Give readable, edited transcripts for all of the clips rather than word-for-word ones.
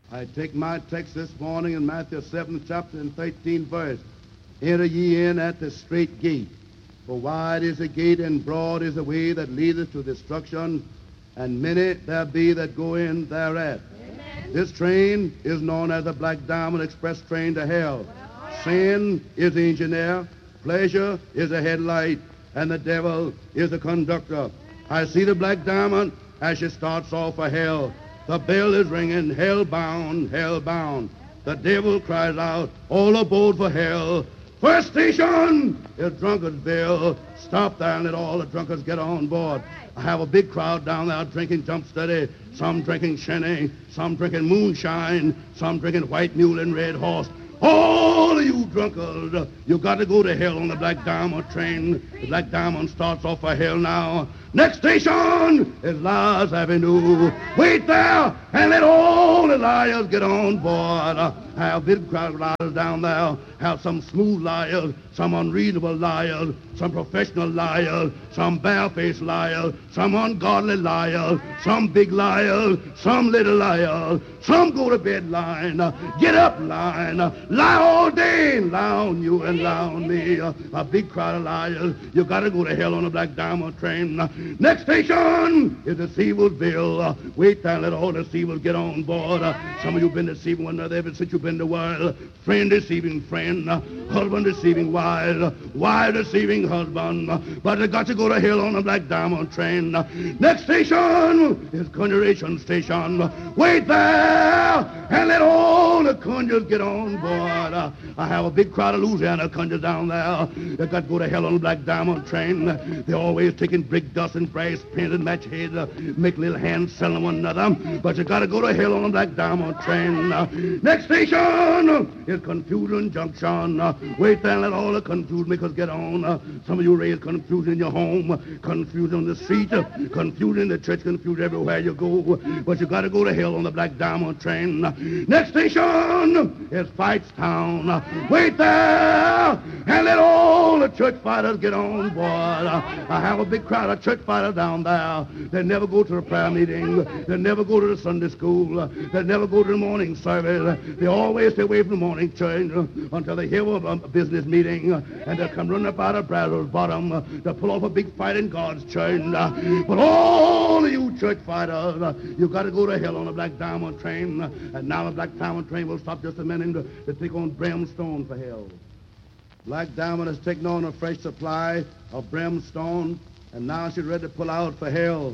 I take my text this morning in Matthew 7th chapter and 13th verse. Enter ye in at the straight gate. For wide is the gate and broad is the way that leadeth to destruction, and many there be that go in thereat. Amen. This train is known as the Black Diamond Express train to hell. Sin is the engineer, pleasure is the headlight, and the devil is the conductor. I see the Black Diamond as she starts off for hell. The bell is ringing, hell bound, hell bound. The devil cries out, all aboard for hell. First station is Drunkardsville. Stop there and let all the drunkards get on board. I have a big crowd down there drinking jump steady, some drinking shinny, some drinking moonshine, some drinking white mule and red horse. All of you drunkards, you got to go to hell on the Black Diamond train. The Black Diamond starts off for hell now. Next station is Liars Avenue. Wait there and let all the liars get on board. I have a big crowd of liars down there. Have some smooth liars, some unreasonable liars, some professional liars, some barefaced liars, some ungodly liars, some big liars, some little liars, some go to bed lying, get up lying, lie all day and lie on you and lie on me. A big crowd of liars. You got to go to hell on the Black Diamond train. Next station is the Seawellsville. Wait there and let all the Seawells get on board. Some of you been deceiving one another ever since you've been in the world. Friend deceiving friend, husband deceiving wife, wife deceiving husband. But they got to go to hell on the Black Diamond train. Next station is Conjuration Station. Wait there and let all the conjurers get on board. I have a big crowd of Louisiana conjurers down there. They got to go to hell on the Black Diamond train. They're always taking brick dust and brass pins and match heads, make little hands selling one another. But you got to go to hell on the Black Diamond train. Next station is Confusion Junction. Wait there and let all the confused makers get on. Some of you raise confusion in your home, confusion on the street, confusion in the church, confusion everywhere you go. But you got to go to hell on the Black Diamond train. Next station is Fightstown. Wait there and let all the church fighters get on board. I have a big crowd of church fighters down there. They never go to the prayer meeting. They never go to the Sunday school. They never go to the morning service. They always stay away from the morning church until they hear a business meeting, and they come running up out of Brazos Bottom to pull off a big fight in God's church. But all of you church fighters, you got to go to hell on the Black Diamond train. And now the Black Diamond train will stop just a minute to take on brimstone for hell. Black Diamond has taken on a fresh supply of brimstone, and now she's ready to pull out for hell.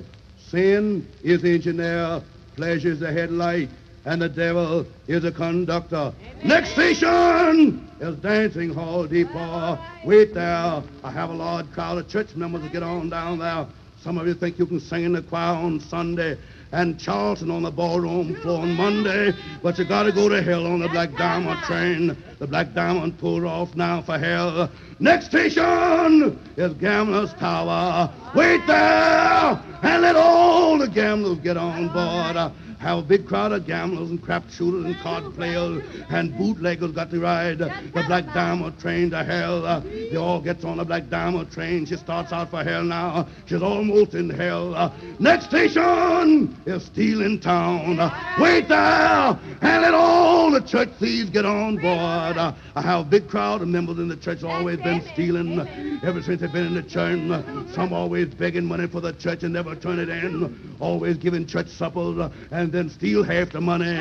Sin is the engineer, pleasure is the headlight, and the devil is the conductor. Amen. Next station is Dancing Hall Depot. Wait there. I have a large crowd of church members to get on down there. Some of you think you can sing in the choir on Sunday and Charleston on the ballroom floor on Monday, but you got to go to hell on the Black Diamond train. The Black Diamond pulls off now for hell. Next station is Gambler's Tower. Wait there and let all the gamblers get on board. Have a big crowd of gamblers and crap shooters and card players and bootleggers got to ride the Black Diamond train to hell. They all gets on the Black Diamond train. She starts out for hell now. She's almost in hell. Next station is Steel in Town. Wait there and let all the church thieves get on board. I have a big crowd of members in the church always been stealing ever since they've been in the church. Some always begging money for the church and never turn it in. Always giving church suppers and then steal half the money.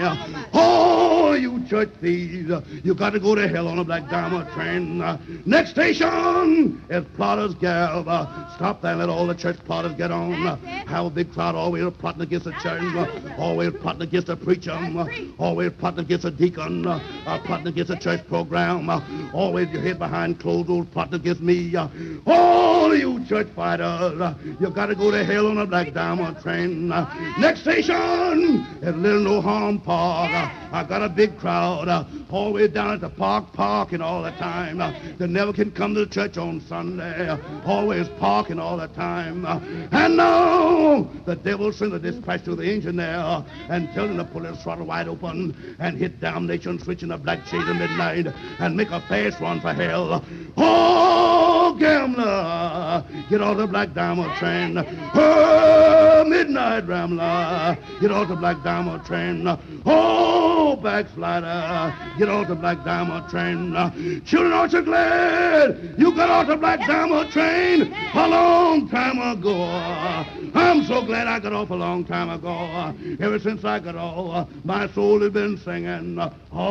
Oh, you church thieves, you got to go to hell on a Black Diamond train. Next station is Plotter's Gap. Stop there and let all the church plotters get on. Have a big crowd always plotting against the church, always plotting against the preacher, always plotting against the deacon, plotting against the church program, always your head behind closed doors plotting against me. All you church fighters, you got to go to hell on a Black Diamond train. Next station is Little No Harm Park. I got a big crowd always down at the park parking all the time. They never can come to the church on Sunday, always parking all the time. And now the devil sent a dispatch to the engineer and tell him to pull his throttle wide open and hit damnation switch in the black shade of midnight and make a fast run for hell. Oh, Oh, gambler, get off the Black Diamond train. Oh, midnight rambler, get off the Black Diamond train. Oh, backslider, get off the Black Diamond train. Children, aren't you glad you got off the Black Diamond train a long time ago? I'm so glad I got off a long time ago. Ever since I got off, my soul has been singing.